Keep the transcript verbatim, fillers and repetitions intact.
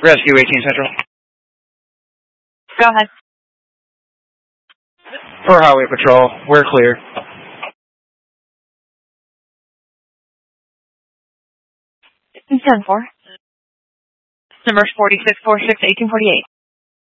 Rescue eighteen Central. Go ahead. For Highway Patrol, we're clear. ten four. Number forty-six forty-six, eighteen forty-eight.